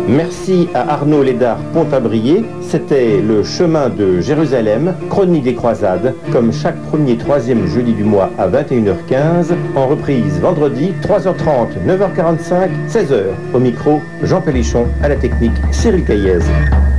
Merci à Arnaud Lédard Pontabrier. C'était le chemin de Jérusalem, chronique des croisades, comme chaque premier troisième jeudi du mois à 21h15, en reprise vendredi 3h30, 9h45, 16h. Au micro, Jean Pélichon, à la technique, Cyril Caillez.